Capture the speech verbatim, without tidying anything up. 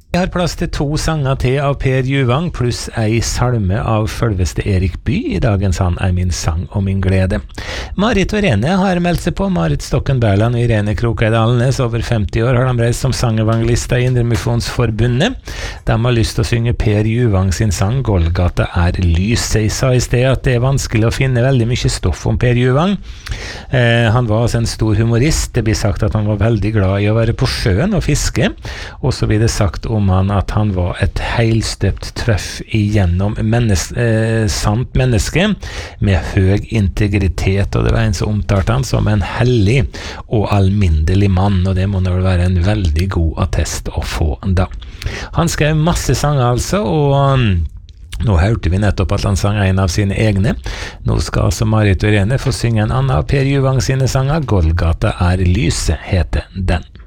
Jeg har plass til to sanger til av Per Juvang, pluss ei salme av følveste Erik Bye i dagens Han er min sang og min glede. Marit og Irene har meldt seg på. Marit Stokken Berland og Irene Krokeid Alnes, over femti år, har de reist som sangevangelister i Indremisjonsforbundet. De har lyst til å synge Per Juvang sin sang «Golgata er lys». Jeg sa i sted at det er vanskelig å finne veldig mye stoff om Per Juvang. Eh, han var altså en stor humorist. Det blir sagt at han var veldig glad i å være på sjøen og fiske, og så blir det sagt om han at han var et heilstøpt trøff igjennom mennes eh, sant menneske med høy integritet, og det var en som omtalte han som en hellig og alminnelig mann, og det må vel være en veldig god attest å få da. Han skrev masse sanger altså, og nå hørte vi nettopp at han sang en av sine egne. Nå skal altså Marit og Irene få synge en annen av Per Juvang sine sanger. «Golgata er lyset» heter den.